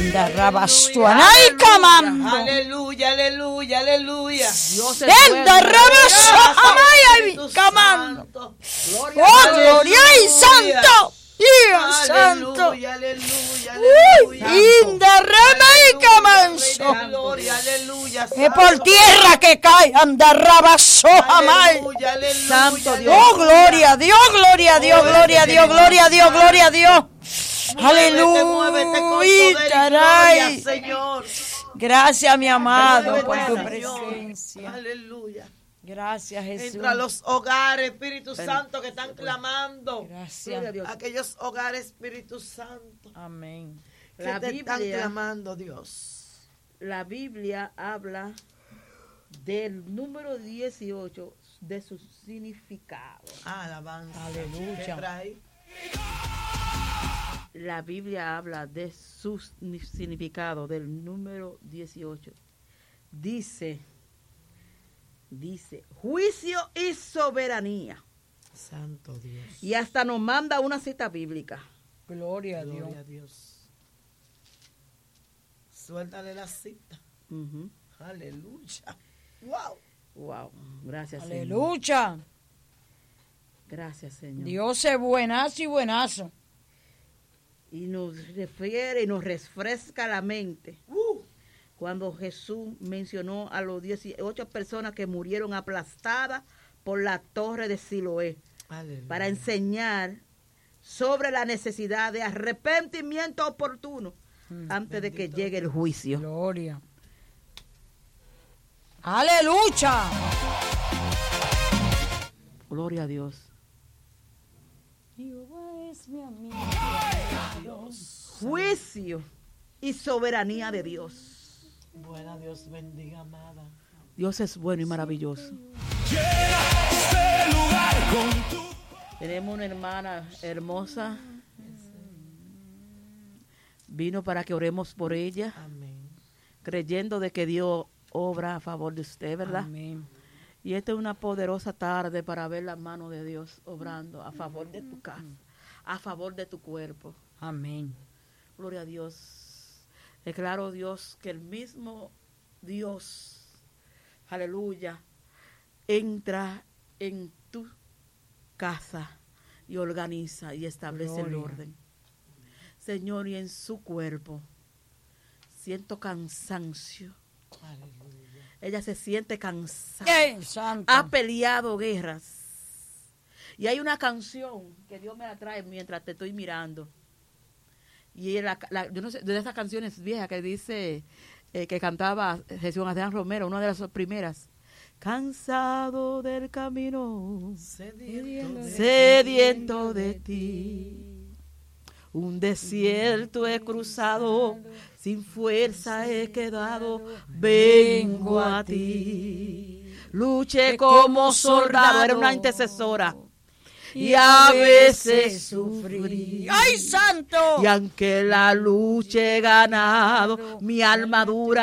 Rabastuanay camando. Aleluya, aleluya, aleluya. Dios es bueno. Camando. Oh, gloria y santo. Dios santo. Aleluya, aleluya, aleluya. Inda Ramaica manso. Gloria, aleluya. Es por tierra que cae, anda rabaso jamás. Aleluya, aleluya. Santo Dios. Oh, gloria a Dios, gloria a Dios, gloria a Dios, gloria a Dios, gloria a Dios. Muévete con poder y gloria, Señor. Gracias, mi amado, Muévete, por tu Señor. presencia. Aleluya. Gracias, Jesús. Entra a los hogares, Espíritu Santo, que están clamando. Gracias. Aquellos hogares, Espíritu Santo, Amén. que La te están Biblia, clamando, Dios. la Biblia habla del número 18, de su significado. Alabanza. Aleluya. ¿Qué trae? La Biblia habla de su significado, del número 18. Dice, juicio y soberanía. Santo Dios. Y hasta nos manda una cita bíblica. Gloria a Dios. Gloria a Dios. Suéltale la cita. Ujú. Aleluya. Wow. Wow, gracias, Señor. Aleluya. Gracias, Señor. Dios es buenazo y buenazo. Y nos refiere y nos refresca la mente cuando Jesús mencionó a los 18 personas que murieron aplastadas por la torre de Siloé, Aleluya. para enseñar sobre la necesidad de arrepentimiento oportuno antes de que llegue el juicio. Gloria. Aleluya. Gloria a Dios. Jehová es mi amigo. Juicio y soberanía de Dios. Buena, Dios bendiga, amada. Dios es bueno y maravilloso. Tenemos una hermana hermosa. Vino para que oremos por ella, Amén. creyendo de que Dios obra a favor de usted, ¿verdad? Amén. Y esta es una poderosa tarde para ver la mano de Dios obrando a favor de tu casa, a favor de tu cuerpo. Amén. Gloria a Dios. Declaro, Dios, que el mismo Dios, aleluya, entra en tu casa y organiza y establece el Gloria. orden. Señor, y en su cuerpo siento cansancio. Aleluya. Ella se siente cansada. ¡Qué santo! Ha peleado guerras. Y hay una canción que Dios me la trae mientras te estoy mirando. Y yo no sé, de esas canciones viejas que dice, que cantaba Jesús Adrián Romero, una de las primeras. Cansado del camino, sediento de ti. Un desierto he cruzado, sin fuerza he quedado, vengo a ti. Luché como soldado, era una intercesora. Y a veces sufrí. ¡Ay, santo! Y aunque la lucha he ganado, mi armadura